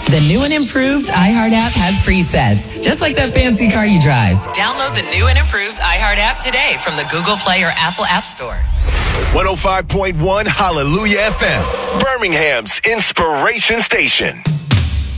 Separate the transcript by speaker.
Speaker 1: The new and improved iHeart app has presets, just like that fancy car you drive. Download the new and improved iHeart app today from the Google Play or Apple App Store.
Speaker 2: 105.1 Hallelujah FM, Birmingham's inspiration station.